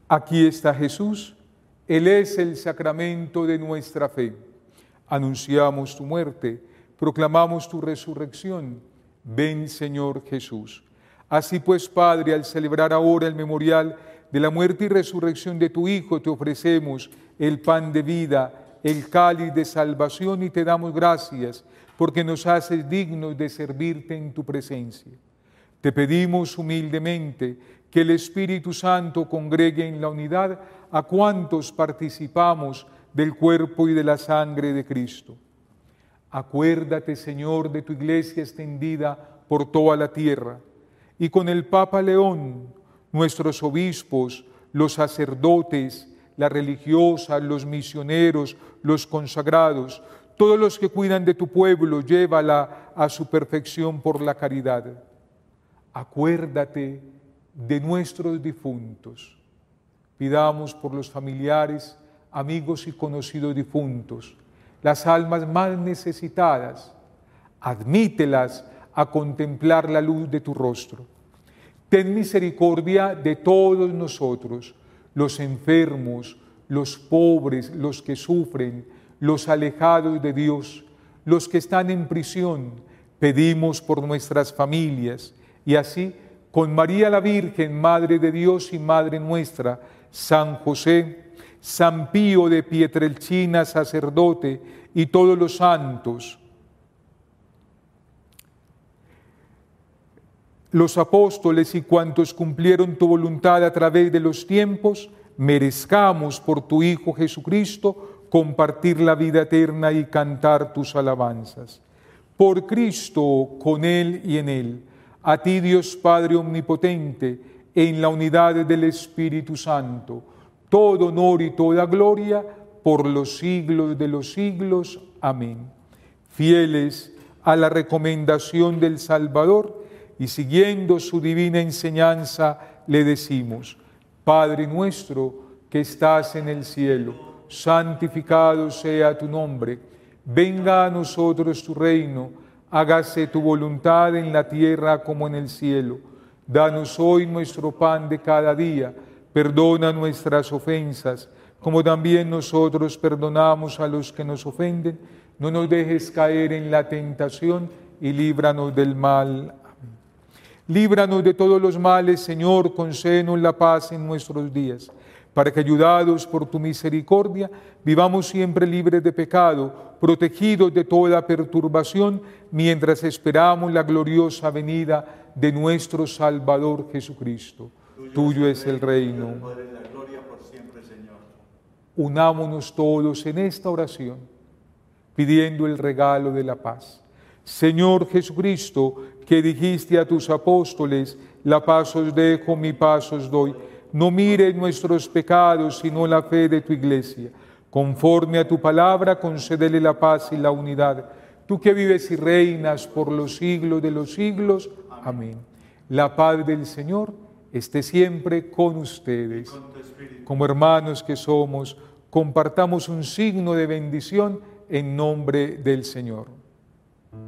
Aquí está Jesús, Él es el sacramento de nuestra fe. Anunciamos tu muerte, proclamamos tu resurrección. Ven, Señor Jesús. Así pues, Padre, al celebrar ahora el memorial de la muerte y resurrección de tu Hijo, te ofrecemos el pan de vida, el cáliz de salvación y te damos gracias porque nos haces dignos de servirte en tu presencia. Te pedimos humildemente que el Espíritu Santo congregue en la unidad a cuantos participamos del cuerpo y de la sangre de Cristo. Acuérdate, Señor, de tu iglesia extendida por toda la tierra, y con el Papa León, nuestros obispos, los sacerdotes, las religiosas, los misioneros, los consagrados, todos los que cuidan de tu pueblo, llévala a su perfección por la caridad. Acuérdate de nuestros difuntos. Pidamos por los familiares, amigos y conocidos difuntos, las almas más necesitadas, admítelas a contemplar la luz de tu rostro. Ten misericordia de todos nosotros, los enfermos, los pobres, los que sufren, los alejados de Dios, los que están en prisión. Pedimos por nuestras familias y así, con María la Virgen, Madre de Dios y Madre nuestra, San José, San Pío de Pietrelcina, sacerdote, y todos los santos, los apóstoles y cuantos cumplieron tu voluntad a través de los tiempos, merezcamos por tu Hijo Jesucristo compartir la vida eterna y cantar tus alabanzas. Por Cristo, con Él y en Él, a ti Dios Padre Omnipotente, en la unidad del Espíritu Santo, todo honor y toda gloria por los siglos de los siglos. Amén. Fieles a la recomendación del Salvador y siguiendo su divina enseñanza, le decimos: Padre nuestro que estás en el cielo, santificado sea tu nombre. Venga a nosotros tu reino, hágase tu voluntad en la tierra como en el cielo. Danos hoy nuestro pan de cada día, perdona nuestras ofensas, como también nosotros perdonamos a los que nos ofenden. No nos dejes caer en la tentación y líbranos del mal. Amén. Líbranos de todos los males, Señor, concédenos la paz en nuestros días, para que, ayudados por tu misericordia, vivamos siempre libres de pecado, protegidos de toda perturbación, mientras esperamos la gloriosa venida de nuestro Salvador Jesucristo. Tuyo es el reino. La gloria por siempre, Señor. Unámonos todos en esta oración, pidiendo el regalo de la paz. Señor Jesucristo, que dijiste a tus apóstoles: la paz os dejo, mi paz os doy. No mires nuestros pecados, sino la fe de tu iglesia. Conforme a tu palabra, concédele la paz y la unidad. Tú que vives y reinas por los siglos de los siglos. Amén. La paz del Señor esté siempre con ustedes. Como hermanos que somos, compartamos un signo de bendición en nombre del Señor.